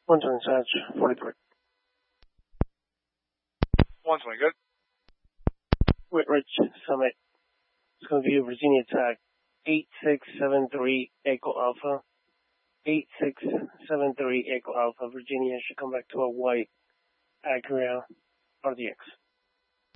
120 Sarge, 43. 120, good. Whitridge Summit. It's going to be a Virginia tag. 8673 Echo Alpha. 8673 Echo Alpha. Virginia should come back to a white Acura RDX.